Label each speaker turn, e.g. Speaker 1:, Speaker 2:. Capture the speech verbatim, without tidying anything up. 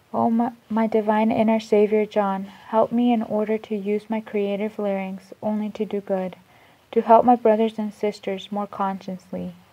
Speaker 1: O my, my divine inner Savior John, help me in order to use my creative larynx only to do good, to help my brothers and sisters more consciously,